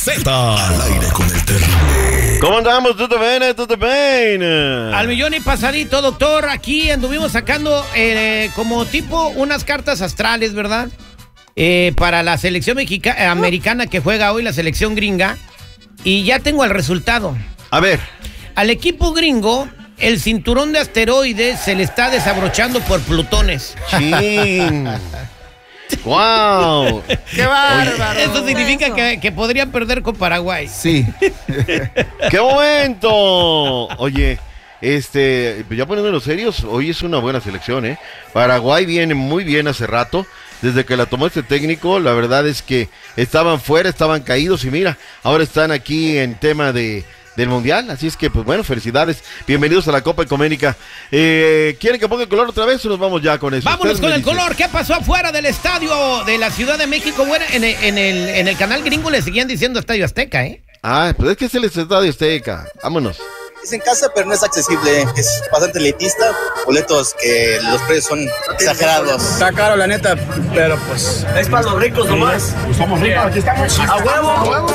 Z. Al aire con el terrible. ¿Cómo andamos? ¿Todo bien? ¿Todo bien? Al millón y pasadito, doctor. Aquí anduvimos sacando como tipo unas cartas astrales, ¿verdad? Para la selección americana que juega hoy, la selección gringa. Y ya tengo el resultado. A ver. Al equipo gringo, el cinturón de asteroides se le está desabrochando por plutones. ¡Chin! ¡Guau! ¡Qué bárbaro! Eso significa que podrían perder con Paraguay. Sí. ¡Qué momento! Oye, ya poniéndonos serios, hoy es una buena selección, ¿eh? Paraguay viene muy bien hace rato. Desde que la tomó este técnico, la verdad es que estaban fuera, estaban caídos y mira, ahora están aquí en tema del Mundial, así es que, pues bueno, felicidades, bienvenidos a la Copa Ecuménica. ¿Quieren que ponga el color otra vez o nos vamos ya con eso? Vámonos con el color. ¿Qué pasó afuera del estadio de la Ciudad de México? Bueno, en el canal gringo le seguían diciendo Estadio Azteca, ¿eh? Ah, pues es que es el Estadio Azteca, vámonos. Es en casa, pero no es accesible, es bastante elitista, boletos que los precios son exagerados. Está caro la neta, pero pues... Es para los ricos nomás. Somos ricos, aquí estamos. ¡A huevo! ¡A huevo!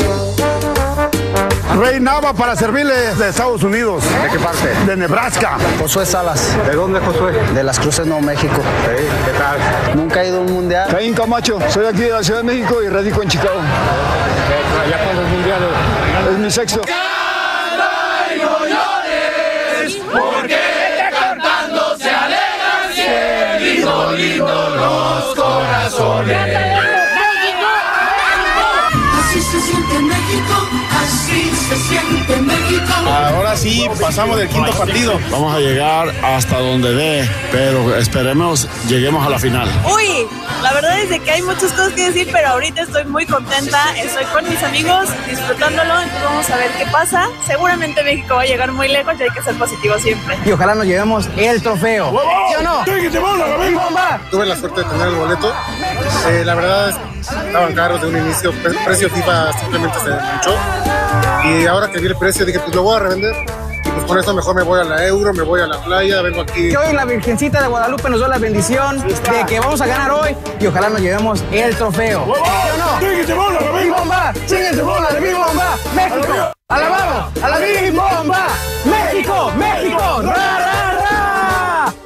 Rey Nava para servirle de Estados Unidos. ¿De qué parte? De Nebraska. Josué Salas. ¿De dónde, Josué? De Las Cruces, Nuevo México. Sí, ¿qué tal? Nunca he ido a un mundial. Caín Camacho, soy aquí de la Ciudad de México y radico en Chicago. ¿Ya cuándo es mundial? Es mi sexto. Porque cantando se alegran lindo, lindo los corazones. Así se siente México, así se siente México. Ahora sí, pasamos del quinto partido. Vamos a llegar hasta donde dé, pero esperemos lleguemos a la final. Uy, la verdad es de que hay muchas cosas que decir, pero ahorita estoy muy contenta, estoy con mis amigos, disfrutándolo, entonces vamos a ver qué pasa. Seguramente México va a llegar muy lejos y hay que ser positivo siempre. Y ojalá nos llevemos el trofeo. ¿Sí o no? ¡Bomba! Tuve la suerte de tener el boleto. La verdad, estaban caros de un inicio, el precio FIFA simplemente se manchó. Y ahora que vi el precio dije, pues lo voy a revender. Y pues con esto mejor me voy a la Euro, me voy a la playa, vengo aquí. Que hoy la Virgencita de Guadalupe nos dio la bendición de que vamos a ganar hoy y ojalá nos llevemos el trofeo. ¿Sí o no? ¡Big Bomba! ¡Síguete bola de Big Bomba! ¡México! ¡Alabado! ¡A la Big Bomba! ¡México! ¡México! ¡Ra, ra, ra!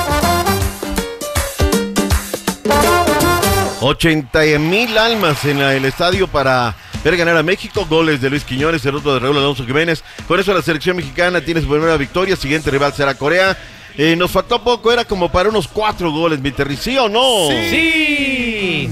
80,000 almas en el estadio para ver ganar a México. Goles de Luis Quiñones, el otro de Raúl Alonso Jiménez. Con eso la selección mexicana tiene su primera victoria. Siguiente rival será Corea. Nos faltó poco, era como para unos 4 goles, mi Terry, ¿sí o no? ¡Sí!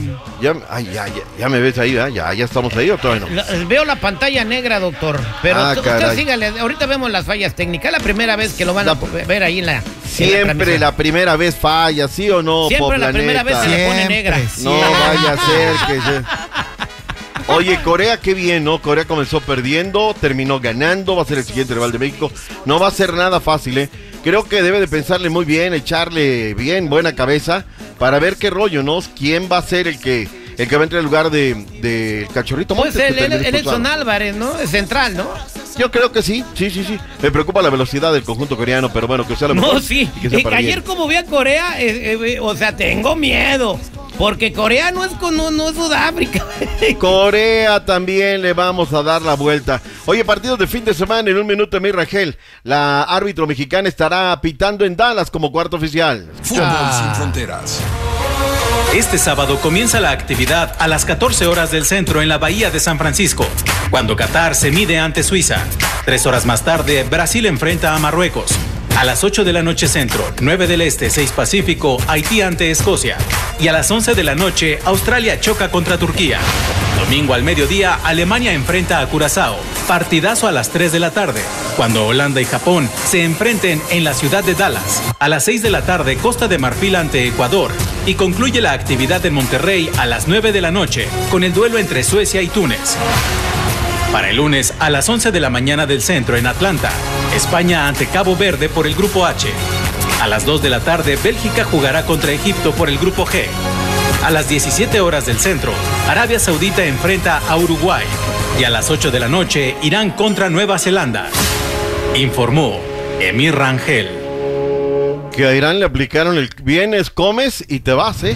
Ya me ves ahí, ¿eh? Ya estamos ahí o todavía no. Veo la pantalla negra, doctor. Pero usted sígale, ahorita vemos las fallas técnicas. Es la primera vez que lo van a ver ahí en la. Siempre la primera vez falla, ¿sí o no? Siempre la primera vez se le pone negra. No vaya a ser que Oye, Corea, qué bien, ¿no? Corea comenzó perdiendo, terminó ganando, va a ser el siguiente rival de México. No va a ser nada fácil, ¿eh? Creo que debe de pensarle muy bien, echarle bien buena cabeza para ver qué rollo, ¿no? ¿Quién va a ser el que va a entrar en lugar de Cachorrito Montes? Pues el Edson Álvarez, ¿no? Es central, ¿no? Yo creo que sí. Me preocupa la velocidad del conjunto coreano, pero bueno, que sea lo mejor. No, sí. Ayer como vi a Corea, o sea, tengo miedo. Porque Corea no es Sudáfrica. Corea también le vamos a dar la vuelta. Oye, partidos de fin de semana en un minuto, mi Rangel. La árbitro mexicana estará pitando en Dallas como cuarto oficial. Fútbol sin fronteras. Este sábado comienza la actividad a las 14 horas del centro en la Bahía de San Francisco, cuando Qatar se mide ante Suiza. 3 horas más tarde, Brasil enfrenta a Marruecos. A las 8 de la noche centro, 9 del este, 6 pacífico, Haití ante Escocia. Y a las 11 de la noche, Australia choca contra Turquía. Domingo al mediodía, Alemania enfrenta a Curazao. Partidazo a las 3 de la tarde, cuando Holanda y Japón se enfrenten en la ciudad de Dallas. A las 6 de la tarde, Costa de Marfil ante Ecuador. Y concluye la actividad en Monterrey a las 9 de la noche, con el duelo entre Suecia y Túnez. Para el lunes, a las 11 de la mañana del centro en Atlanta, España ante Cabo Verde por el Grupo H. A las 2 de la tarde, Bélgica jugará contra Egipto por el Grupo G. A las 17 horas del centro, Arabia Saudita enfrenta a Uruguay. Y a las 8 de la noche, Irán contra Nueva Zelanda. Informó Emir Rangel. Que a Irán le aplicaron el vienes, comes y te vas, ¿eh?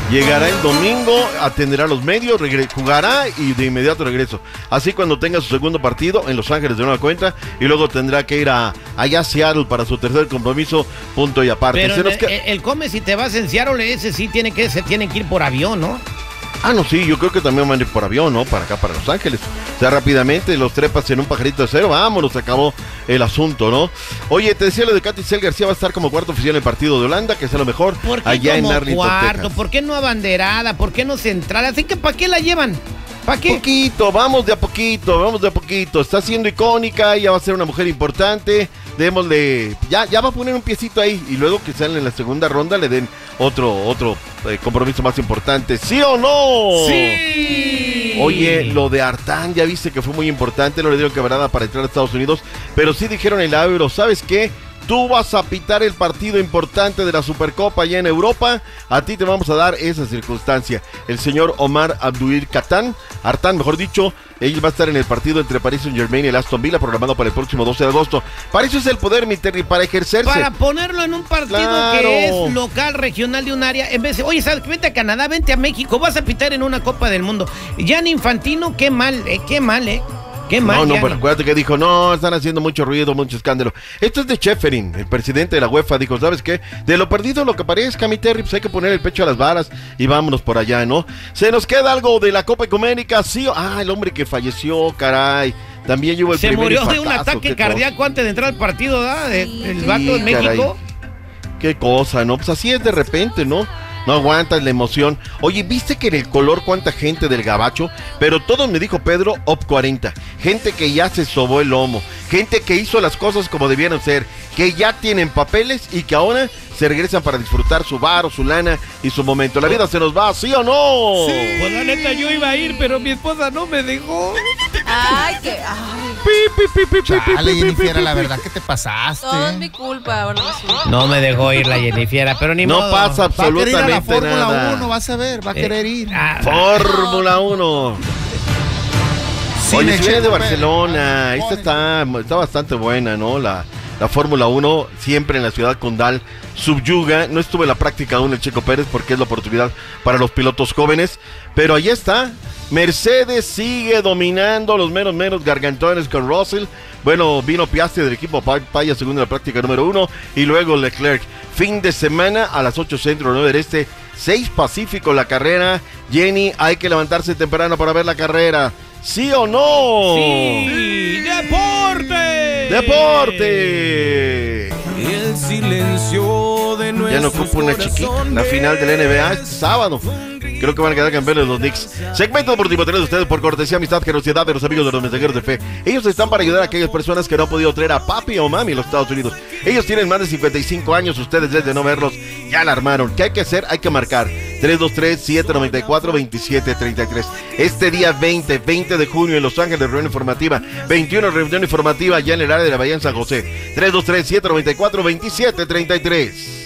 Llegará el domingo, atenderá a los medios, jugará y de inmediato regreso. Así cuando tenga su segundo partido en Los Ángeles de nueva cuenta y luego tendrá que ir allá a Seattle para su tercer compromiso, punto y aparte. Pero el Come, si te vas en Seattle, ese sí se tiene que ir por avión, ¿no? Ah, no, sí, yo creo que también van a ir por avión, ¿no? Para acá, para Los Ángeles. O sea, rápidamente los trepas en un pajarito de cero, vámonos, se acabó el asunto, ¿no? Oye, te decía lo de Katy Sel García, va a estar como cuarto oficial en el partido de Holanda, que es lo mejor, allá en Arlington, Texas. ¿Por qué no abanderada? ¿Por qué no central? Así que, ¿para qué la llevan? ¿Para qué? Vamos de a poquito. Está siendo icónica, ya va a ser una mujer importante. Démosle, ya va a poner un piecito ahí y luego que salen en la segunda ronda le den otro compromiso más importante. ¿Sí o no? ¡Sí! Oye, lo de Artán, ya viste que fue muy importante, no le dieron quebrada para entrar a Estados Unidos, pero sí dijeron en la Euro, ¿sabes qué? Tú vas a pitar el partido importante de la Supercopa allá en Europa, a ti te vamos a dar esa circunstancia. El señor Omar Abdul Artán, mejor dicho, él va a estar en el partido entre Paris Saint-Germain y el Aston Villa, programado para el próximo 12 de agosto. Para eso es el poder, mi Terry, para ejercerse. Para ponerlo en un partido que es local, regional de un área, en vez de, oye, ¿sabes? Vente a Canadá, vente a México, vas a pitar en una Copa del Mundo. Gianni Infantino, qué mal, qué mal. No, pero acuérdate que dijo, no, están haciendo mucho ruido, mucho escándalo. Esto es de Schäferin, el presidente de la UEFA, dijo, ¿sabes qué? De lo perdido lo que parezca, mi Terry, pues hay que poner el pecho a las varas y vámonos por allá, ¿no? Se nos queda algo de la Copa Ecuménica, sí. El hombre que falleció, caray. También llevó el primer Se murió infartazo, de un ataque cardíaco antes de entrar al partido, ¿verdad? El vato en México. Qué cosa, ¿no? Pues así es de repente, ¿no? No aguantas la emoción. Oye, ¿viste que en el color cuánta gente del gabacho? Pero todos, me dijo Pedro, OP 40. Gente que ya se sobó el lomo. Gente que hizo las cosas como debieron ser. Que ya tienen papeles y que ahora se regresan para disfrutar su bar o su lana y su momento. La vida se nos va, ¿sí o no? Sí. Pues la neta yo iba a ir, pero mi esposa no me dejó. Ay, que... Chale, Jennifer, la verdad que te pasaste. Todo es mi culpa, ahora no me dejó ir la Jennifer, pero ni modo. No pasa absolutamente nada. Va a querer ir a la Fórmula 1, vas a ver, va a querer ir. Fórmula 1. Oye, viene de Barcelona. Esta está bastante buena, ¿no? La Fórmula 1, siempre en la ciudad condal, subyuga. No estuve en la práctica aún el Checo Pérez porque es la oportunidad para los pilotos jóvenes, pero ahí está. Mercedes sigue dominando los meros gargantones con Russell. Bueno, vino Piastri del equipo Paya segundo en la práctica número 1 y luego Leclerc. Fin de semana a las 8 centro, 9 del este, 6 pacífico la carrera. Jenny, hay que levantarse temprano para ver la carrera. ¿Sí o no? ¡Sí! ¡Deporte! ¡Deporte! El silencio de ya no ocupa una chiquita. La final de la NBA este sábado. Creo que van a quedar campeones los Knicks. Segmento deportivo traído de ustedes por cortesía, amistad, generosidad de los amigos de los mensajeros de fe. Ellos están para ayudar a aquellas personas que no han podido traer a papi o mami a los Estados Unidos. Ellos tienen más de 55 años. Ustedes, desde no verlos, ya la armaron. ¿Qué hay que hacer? Hay que marcar 323-794-2733. Este día 20 de junio en Los Ángeles, reunión informativa. 21, reunión informativa ya en el área de la Bahía en San José. 323-794-2733.